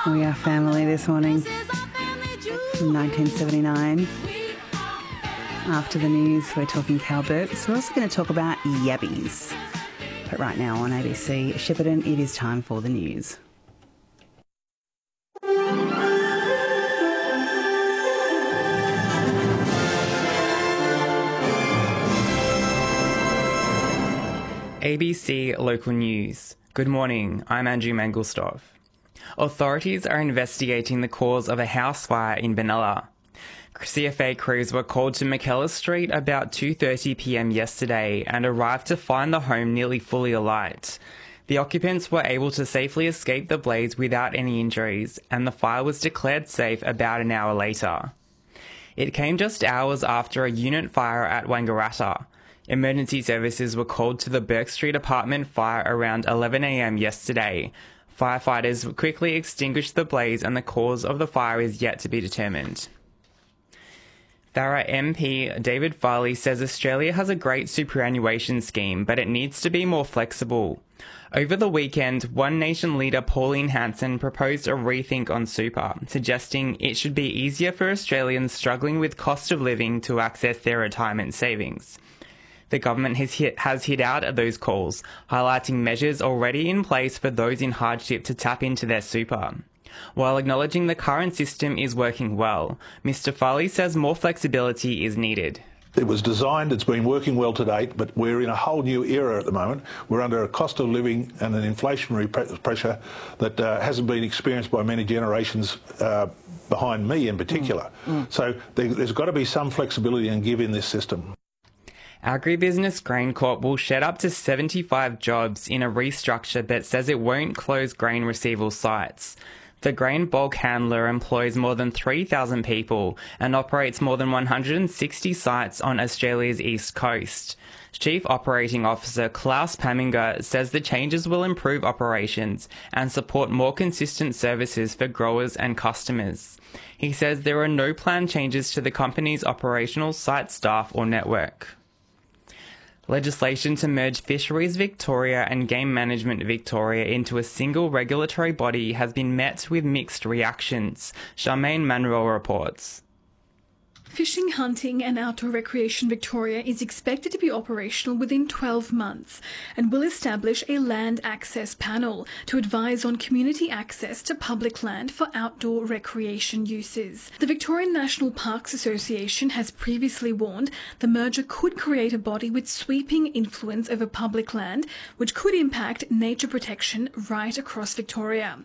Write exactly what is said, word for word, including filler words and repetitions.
We are family this morning. nineteen seventy-nine. After the news, we're talking cowbirds. We're also going to talk about yabbies. But right now on A B C Shepparton, it is time for the news. A B C Local News. Good morning, I'm Andrew Mangelstov. Authorities are investigating the cause of a house fire in Benalla. C F A crews were called to McKellar Street about two thirty p m yesterday and arrived to find the home nearly fully alight. The occupants were able to safely escape the blaze without any injuries, and the fire was declared safe about an hour later. It came just hours after a unit fire at Wangaratta. Emergency services were called to the Burke Street apartment fire around eleven a m yesterday. Firefighters quickly extinguished the blaze and the cause of the fire is yet to be determined. Thara M P David Farley says Australia has a great superannuation scheme, but it needs to be more flexible. Over the weekend, One Nation leader Pauline Hanson proposed a rethink on super, suggesting it should be easier for Australians struggling with cost of living to access their retirement savings. The government has hit, has hit out at those calls, highlighting measures already in place for those in hardship to tap into their super. While acknowledging the current system is working well, Mr Farley says more flexibility is needed. It was designed, it's been working well to date, but we're in a whole new era at the moment. We're under a cost of living and an inflationary pre- pressure that uh, hasn't been experienced by many generations uh, behind me in particular. Mm. Mm. So there, there's got to be some flexibility and give in this system. Agribusiness GrainCorp will shed up to seventy-five jobs in a restructure but says it won't close grain receival sites. The grain bulk handler employs more than three thousand people and operates more than one hundred sixty sites on Australia's east coast. Chief Operating Officer Klaus Paminger says the changes will improve operations and support more consistent services for growers and customers. He says there are no planned changes to the company's operational site staff or network. Legislation to merge Fisheries Victoria and Game Management Victoria into a single regulatory body has been met with mixed reactions, Charmaine Manuel reports. Fishing, Hunting and Outdoor Recreation Victoria is expected to be operational within twelve months and will establish a land access panel to advise on community access to public land for outdoor recreation uses. The Victorian National Parks Association has previously warned the merger could create a body with sweeping influence over public land, which could impact nature protection right across Victoria.